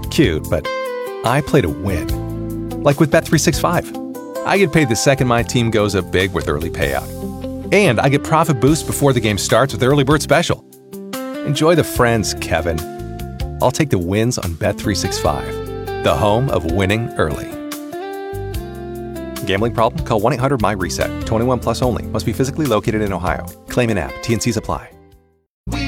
cute, but I play to win. Like with Bet365. I get paid the second my team goes up big with early payout. And I get profit boost before the game starts with Early Bird Special. Enjoy the friends, Kevin. I'll take the wins on Bet365, the home of winning early. Gambling problem? Call 1-800-MY-RESET. 21 plus only. Must be physically located in Ohio. Claim in app. T&Cs apply.